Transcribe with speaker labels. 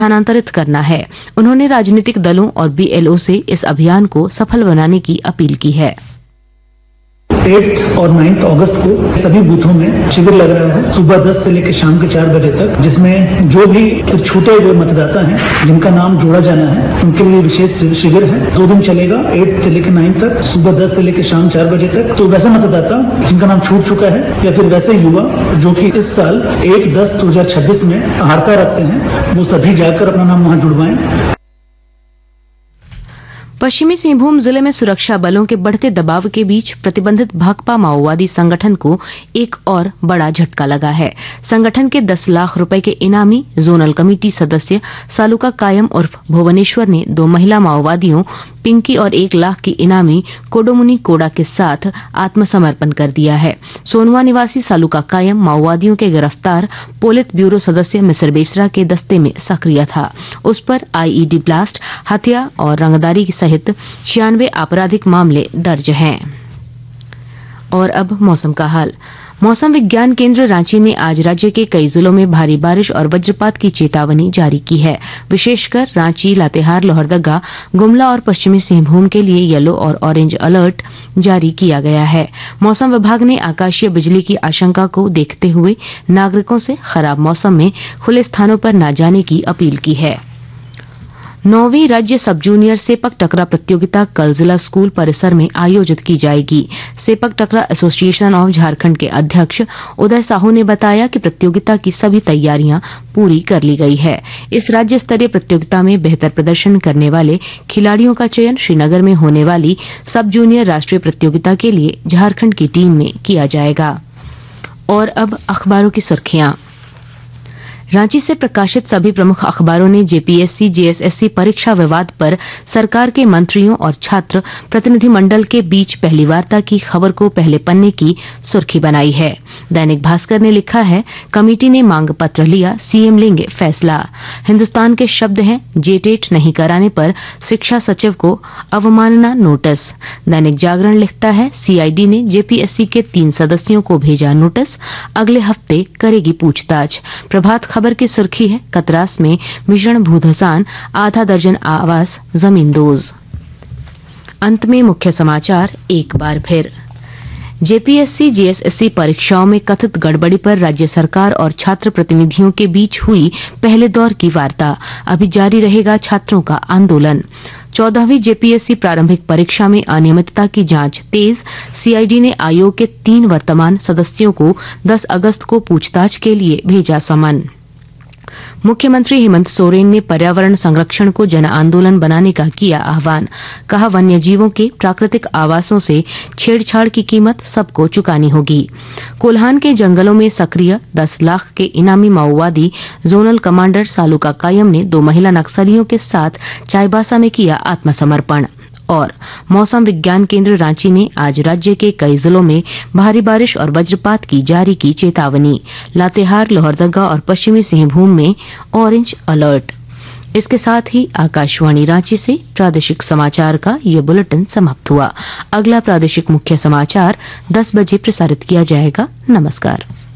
Speaker 1: स्थानांतरित करना है। उन्होंने राजनीतिक दलों और बीएलओ से इस अभियान को सफल बनाने की अपील की है।
Speaker 2: 8 और 9 अगस्त को सभी बूथों में शिविर लग रहा है, सुबह 10 से लेकर शाम के 4 बजे तक, जिसमें जो भी छूटे हुए मतदाता हैं जिनका नाम जोड़ा जाना है उनके लिए विशेष शिविर है। 2 दिन चलेगा, 8 से लेकर 9 तक, सुबह 10 से लेकर शाम 4 बजे तक। तो वैसे मतदाता जिनका नाम छूट चुका है या फिर वैसे युवा जो कि इस साल 1/10/2026 में अहर्ता रखते हैं, वो सभी जाकर अपना नाम वहां जुड़वाएं।
Speaker 1: पश्चिमी सिंहभूम जिले में सुरक्षा बलों के बढ़ते दबाव के बीच प्रतिबंधित भाकपा माओवादी संगठन को एक और बड़ा झटका लगा है। संगठन के 10 लाख रुपए के इनामी जोनल कमेटी सदस्य सालुका कायम उर्फ भुवनेश्वर ने 2 महिला माओवादियों पिंकी और 1 लाख की इनामी कोडोमुनी कोड़ा के साथ आत्मसमर्पण कर दिया है। सोनवा निवासी सालुका कायम माओवादियों के गिरफ्तार पोलित ब्यूरो सदस्य मिसर बेसरा के दस्ते में सक्रिय था। उस पर आईईडी ब्लास्ट, हत्या और रंगदारी सहित 96 आपराधिक मामले दर्ज हैं। और अब मौसम का हाल। मौसम विज्ञान केंद्र रांची ने आज राज्य के कई जिलों में भारी बारिश और वज्रपात की चेतावनी जारी की है। विशेषकर रांची, लातेहार, लोहरदगा, गुमला और पश्चिमी सिंहभूम के लिए येलो और ऑरेंज अलर्ट जारी किया गया है। मौसम विभाग ने आकाशीय बिजली की आशंका को देखते हुए नागरिकों से खराब मौसम में खुले स्थानों पर न जाने की अपील की है। 9वीं राज्य सब जूनियर सेपक टकरा प्रतियोगिता कल जिला स्कूल परिसर में आयोजित की जाएगी। सेपक टकरा एसोसिएशन ऑफ झारखंड के अध्यक्ष उदय साहू ने बताया कि प्रतियोगिता की सभी तैयारियां पूरी कर ली गई है। इस राज्य स्तरीय प्रतियोगिता में बेहतर प्रदर्शन करने वाले खिलाड़ियों का चयन श्रीनगर में होने वाली सब जूनियर राष्ट्रीय प्रतियोगिता के लिए झारखंड की टीम में किया जाएगा। और अब अखबारों की सुर्खियां। रांची से प्रकाशित सभी प्रमुख अखबारों ने जेपीएससी जेएसएससी परीक्षा विवाद पर सरकार के मंत्रियों और छात्र प्रतिनिधिमंडल के बीच पहली वार्ता की खबर को पहले पन्ने की सुर्खी बनाई है। दैनिक भास्कर ने लिखा है, कमेटी ने मांग पत्र लिया, सीएम लेंगे फैसला। हिन्दुस्तान के शब्द हैं, जेटेट नहीं कराने पर शिक्षा सचिव को अवमानना नोटिस। दैनिक जागरण लिखता है, सीआईडी ने जेपीएससी के 3 सदस्यों को भेजा नोटिस, अगले हफ्ते करेगी पूछताछ। प्रभात खबर की सुर्खी है, कतरास में भीषण भूधसान, आधा दर्जन आवास जमींदोज। अंत में मुख्य समाचार एक बार फिर। जेपीएससी जेएसएससी परीक्षाओं में कथित गड़बड़ी पर राज्य सरकार और छात्र प्रतिनिधियों के बीच हुई पहले दौर की वार्ता। अभी जारी रहेगा छात्रों का आंदोलन। 14वीं जेपीएससी प्रारंभिक परीक्षा में अनियमितता की जांच तेज। सीआईडी ने आयोग के 3 वर्तमान सदस्यों को 10 अगस्त को पूछताछ के लिए भेजा समन। मुख्यमंत्री हेमंत सोरेन ने पर्यावरण संरक्षण को जन आंदोलन बनाने का किया आह्वान। कहा, वन्यजीवों के प्राकृतिक आवासों से छेड़छाड़ की कीमत सबको चुकानी होगी। कोल्हान के जंगलों में सक्रिय 10 लाख के इनामी माओवादी जोनल कमांडर सालुका कायम ने 2 महिला नक्सलियों के साथ चाईबासा में किया आत्मसमर्पण। और मौसम विज्ञान केंद्र रांची ने आज राज्य के कई जिलों में भारी बारिश और वज्रपात की जारी की चेतावनी। लातेहार, लोहरदगा और पश्चिमी सिंहभूम में ऑरेंज अलर्ट। इसके साथ ही आकाशवाणी रांची से प्रादेशिक समाचार का ये बुलेटिन समाप्त हुआ। अगला प्रादेशिक मुख्य समाचार 10 बजे प्रसारित किया जाएगा। नमस्कार।